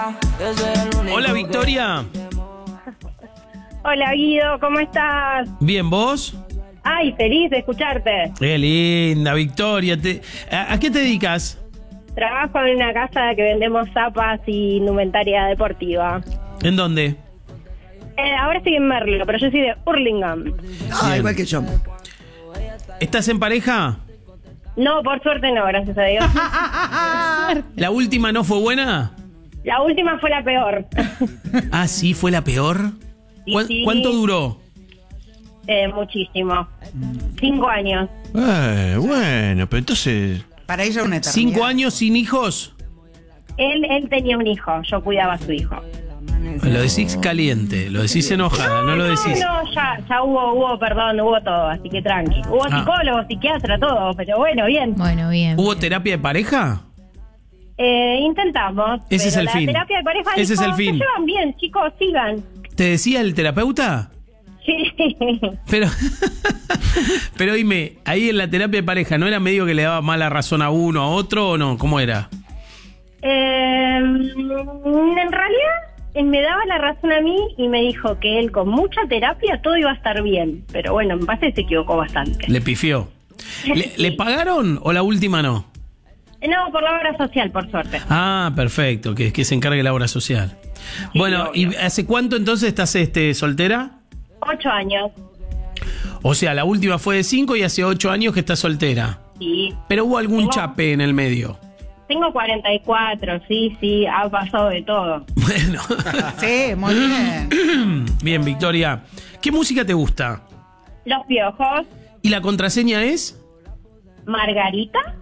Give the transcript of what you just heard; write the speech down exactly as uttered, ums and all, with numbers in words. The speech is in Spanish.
Hola, Victoria. Hola, Guido, ¿cómo estás? Bien, ¿vos? Ay, feliz de escucharte. Qué linda, Victoria. Te, ¿a, ¿A qué te dedicas? Trabajo en una casa que vendemos zapas y indumentaria deportiva. ¿En dónde? Eh, ahora estoy en Merlo, pero yo soy de Hurlingham. Ah, Bien. igual que yo. ¿Estás en pareja? No, por suerte no, gracias a Dios. ¿La última no fue buena? La última fue la peor. Ah, sí, fue la peor. Sí, ¿Cu- sí. ¿Cuánto duró? Eh, muchísimo. Cinco años. Eh, bueno, pero entonces... Para ella una eternidad. ¿Cinco años sin hijos? Él, él tenía un hijo, yo cuidaba a su hijo. Lo decís caliente, lo decís enojada, no lo decís. No, no, ya, ya hubo, hubo, perdón, hubo todo, así que tranqui. Hubo Ah. psicólogo, psiquiatra, todo, pero bueno, bien. Bueno, bien. ¿Hubo terapia de pareja? Eh, intentamos. Ese es pero el la fin. terapia de pareja Ese dijo, es el fin. Se llevan bien, chicos, sigan. ¿Te decía el terapeuta? Sí. Pero, pero dime, ahí en la terapia de pareja, ¿no era medio que le daba mala razón a uno, a otro o no? ¿Cómo era? Eh, en realidad, él me daba la razón a mí y me dijo que él con mucha terapia todo iba a estar bien. Pero bueno, en base se equivocó bastante. Le pifió. ¿Le, ¿Le pagaron o la última no? No, por la obra social, por suerte. Ah, perfecto, que, que se encargue la obra social. Sí, Bueno, obvio. ¿y hace cuánto entonces estás este, soltera? Ocho años. O sea, la última fue de cinco y hace ocho años que estás soltera. Sí. Pero hubo algún Tengo- chape en el medio. Tengo cuarenta y cuatro, sí, sí, ha pasado de todo. Bueno. Sí, muy bien. Bien, Victoria. ¿Qué música te gusta? Los Piojos, ¿Y la contraseña es? Margarita,